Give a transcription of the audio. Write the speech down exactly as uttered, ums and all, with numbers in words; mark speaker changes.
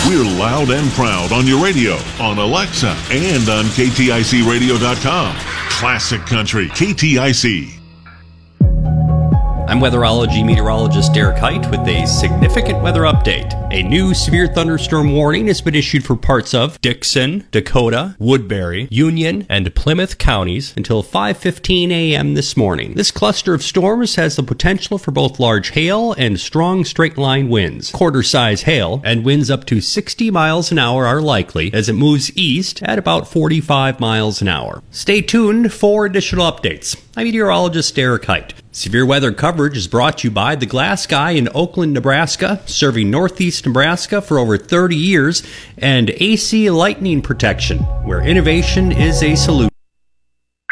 Speaker 1: We're loud and proud on your radio, on Alexa, and on K T I C radio dot com. Classic Country, K T I C.
Speaker 2: I'm weatherology meteorologist Derek Height with a significant weather update. A new severe thunderstorm warning has been issued for parts of Dixon, Dakota, Woodbury, Union, and Plymouth counties until five fifteen a.m. this morning. This cluster of storms has the potential for both large hail and strong straight-line winds. Quarter-size hail and winds up to sixty miles an hour are likely as it moves east at about forty-five miles an hour. Stay tuned for additional updates. I'm meteorologist Derek Height. Severe weather coverage is brought to you by The Glass Guy in Oakland, Nebraska, serving northeast Nebraska for over thirty years, and A C Lightning Protection, where innovation is a solution.